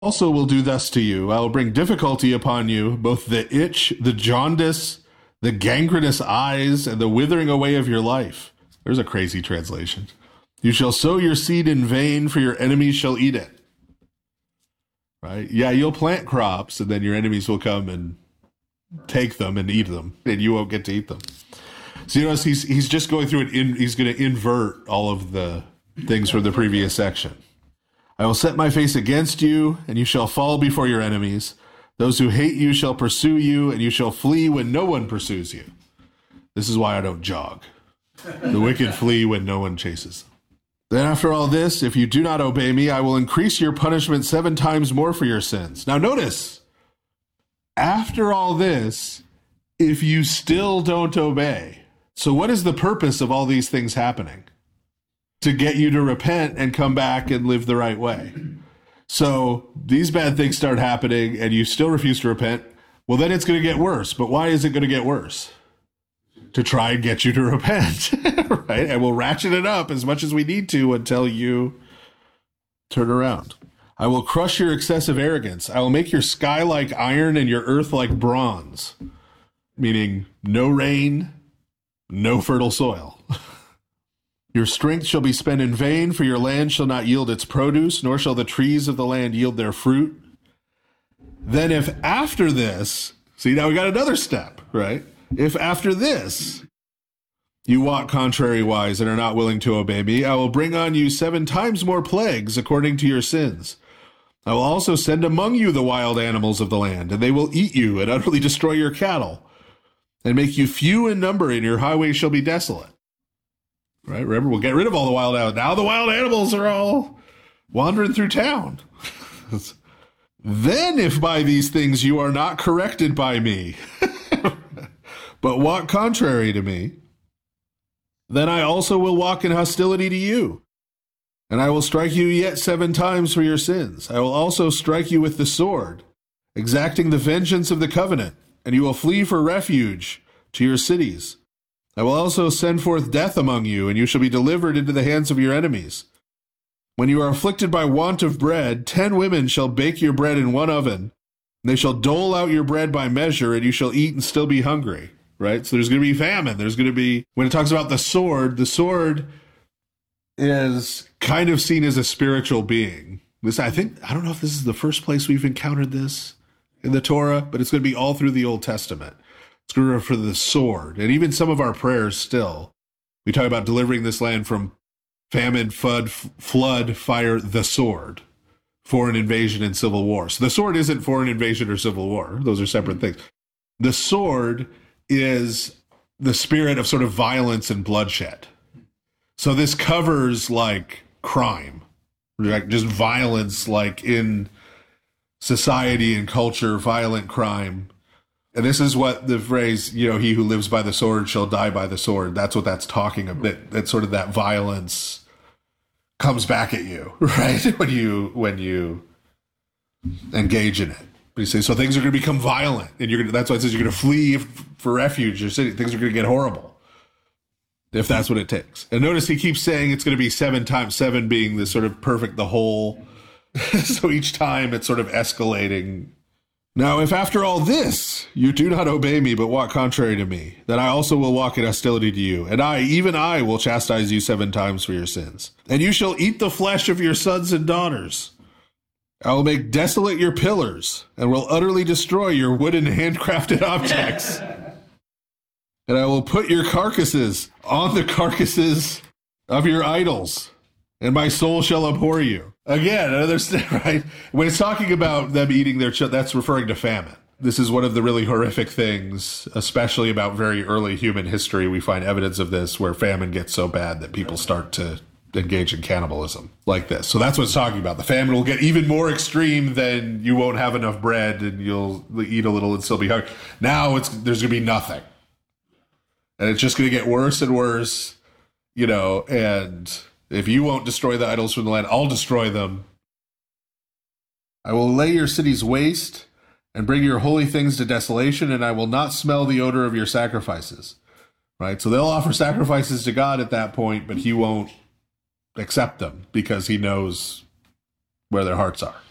also will do thus to you. I will bring difficulty upon you, both the itch, the jaundice, the gangrenous eyes, and the withering away of your life. There's a crazy translation. You shall sow your seed in vain, for your enemies shall eat it. Right? Yeah, you'll plant crops, and then your enemies will come and take them and eat them, and you won't get to eat them. So you notice he's just going through he's going to invert all of the things from the previous section. I will set my face against you, and you shall fall before your enemies. Those who hate you shall pursue you, and you shall flee when no one pursues you. This is why I don't jog. The wicked flee when no one chases them. Then after all this, if you do not obey me, I will increase your punishment 7 times more for your sins. Now notice, after all this, if you still don't obey. So what is the purpose of all these things happening? To get you to repent and come back and live the right way. So these bad things start happening and you still refuse to repent. Well, then it's going to get worse. But why is it going to get worse? To try and get you to repent, right? And we'll ratchet it up as much as we need to until you turn around. I will crush your excessive arrogance. I will make your sky like iron and your earth like bronze, meaning no rain, no fertile soil. Your strength shall be spent in vain, for your land shall not yield its produce, nor shall the trees of the land yield their fruit. Then if after this, see, now we got another step, right? If after this you walk contrariwise and are not willing to obey me, I will bring on you 7 times more plagues according to your sins. I will also send among you the wild animals of the land, and they will eat you and utterly destroy your cattle, and make you few in number, and your highways shall be desolate. Right? Remember, we'll get rid of all the wild animals. Now the wild animals are all wandering through town. Then if by these things you are not corrected by me, but walk contrary to me, then I also will walk in hostility to you. And I will strike you yet 7 times for your sins. I will also strike you with the sword, exacting the vengeance of the covenant, and you will flee for refuge to your cities. I will also send forth death among you, and you shall be delivered into the hands of your enemies. When you are afflicted by want of bread, 10 women shall bake your bread in one oven, and they shall dole out your bread by measure, and you shall eat and still be hungry. Right? So there's going to be famine. There's going to be, when it talks about the sword is kind of seen as a spiritual being. I don't know if this is the first place we've encountered this in the Torah, but it's going to be all through the Old Testament. It's going to refer to the sword. And even some of our prayers still, we talk about delivering this land from famine, flood, fire, the sword, foreign invasion, and civil war. So the sword isn't foreign invasion or civil war. Those are separate things. The sword is the spirit of sort of violence and bloodshed. So this covers like crime, like just violence, like in society and culture, violent crime. And this is what the phrase, he who lives by the sword shall die by the sword. That's what that's talking about. That sort of that violence comes back at you, right? When you engage in it. But he says, so things are going to become violent, and that's why it says you're going to flee for refuge. Your city, things are going to get horrible, if that's what it takes. And notice he keeps saying it's going to be 7 times, 7 being the sort of perfect, the whole. So each time it's sort of escalating. Now, if after all this you do not obey me, but walk contrary to me, then I also will walk in hostility to you, and even I will chastise you 7 times for your sins. And you shall eat the flesh of your sons and daughters. I will make desolate your pillars, and will utterly destroy your wooden handcrafted objects. And I will put your carcasses on the carcasses of your idols, and my soul shall abhor you. Again, another step, right? When it's talking about them eating their children, that's referring to famine. This is one of the really horrific things, especially about very early human history. We find evidence of this where famine gets so bad that people start to engage in cannibalism like this. So that's what it's talking about. The famine will get even more extreme than you won't have enough bread and you'll eat a little and still be hungry. Now there's going to be nothing. And it's just going to get worse and worse, and if you won't destroy the idols from the land, I'll destroy them. I will lay your cities waste and bring your holy things to desolation, and I will not smell the odor of your sacrifices. Right? So they'll offer sacrifices to God at that point, but he won't accept them because he knows where their hearts are.